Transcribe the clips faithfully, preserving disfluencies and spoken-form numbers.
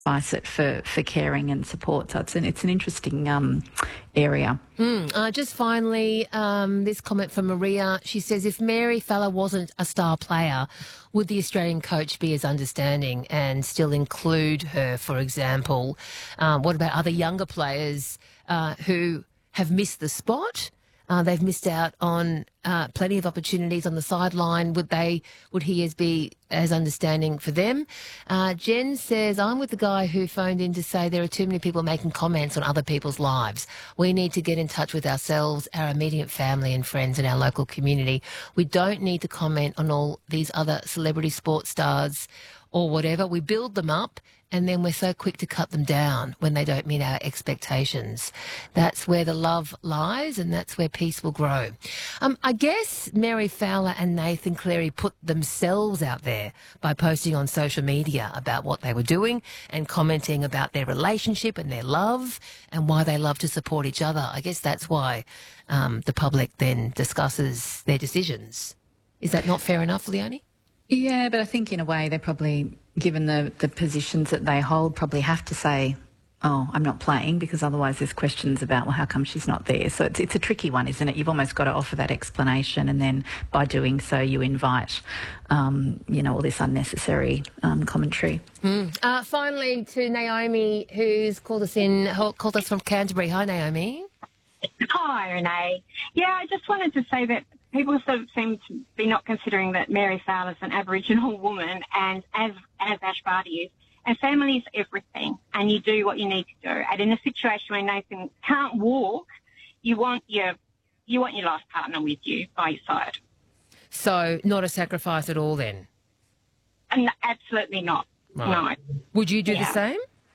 sacrifice it for, for caring and support. So it's an, it's an interesting um, area. Mm. Uh, just finally, um, this comment from Maria. She says, if Mary Fowler wasn't a star player, would the Australian coach be as understanding and still include her, for example? Um, what about other younger players uh, who have missed the spot? Uh, they've missed out on uh, plenty of opportunities on the sideline. Would they? Would he as be as understanding for them? Uh, Jen says, I'm with the guy who phoned in to say there are too many people making comments on other people's lives. We need to get in touch with ourselves, our immediate family and friends and our local community. We don't need to comment on all these other celebrity sports stars or whatever. We build them up and then we're so quick to cut them down when they don't meet our expectations. That's where the love lies and that's where peace will grow. Um, I guess Mary Fowler and Nathan Cleary put themselves out there by posting on social media about what they were doing and commenting about their relationship and their love and why they love to support each other. I guess that's why um, the public then discusses their decisions. Is that not fair enough, Leonie? Yeah, but I think in a way they probably, given the, the positions that they hold, probably have to say, oh, I'm not playing, because otherwise there's questions about, well, how come she's not there? So it's it's a tricky one, isn't it? You've almost got to offer that explanation, and then by doing so you invite, um, you know, all this unnecessary um, commentary. Mm. Uh, finally, to Naomi, who's called us in, called us from Canterbury. Hi, Naomi. Hi, Renee. Yeah, I just wanted to say that people sort of seem to be not considering that Mary Fowler's an Aboriginal woman, and as as Ash Barty is, and family is everything, and you do what you need to do. And in a situation where Nathan can't walk, you want your you want your life partner with you by your side. So not a sacrifice at all, then? And absolutely not. Right. No. Would you do Yeah. the same?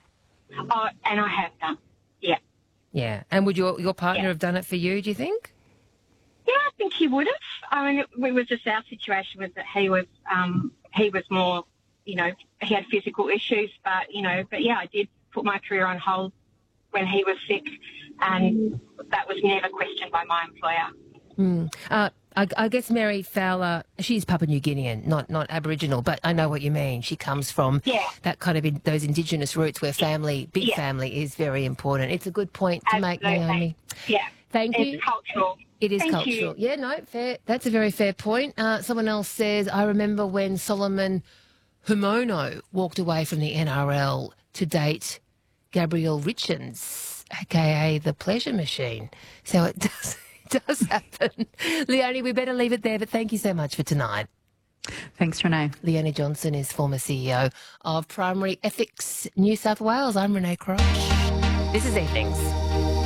Oh, and I have done. Yeah. Yeah. And would your your partner Yeah. have done it for you? Do you think? Yeah, I think he would have. I mean, it, it was just our situation was that he was um, he was more, you know, he had physical issues, but you know, but yeah, I did put my career on hold when he was sick, and that was never questioned by my employer. Mm. Uh, I, I guess Mary Fowler, she's Papua New Guinean, not not Aboriginal, but I know what you mean. She comes from Yeah. that kind of in, those Indigenous roots where family, big Yeah. family, is very important. It's a good point to make, Absolutely. Naomi. Yeah. Thank It's you. cultural. It is Thank cultural. you. Yeah, no, fair. That's a very fair point. Uh, someone else says, I remember when Solomon Humono walked away from the N R L to date Gabrielle Richards, a k a the Pleasure Machine. So it does, it does happen. Leonie, we better leave it there, but thank you so much for tonight. Thanks, Renee. Leonie Johnson is former C E O of Primary Ethics New South Wales. I'm Renee Cross. This is Evenings.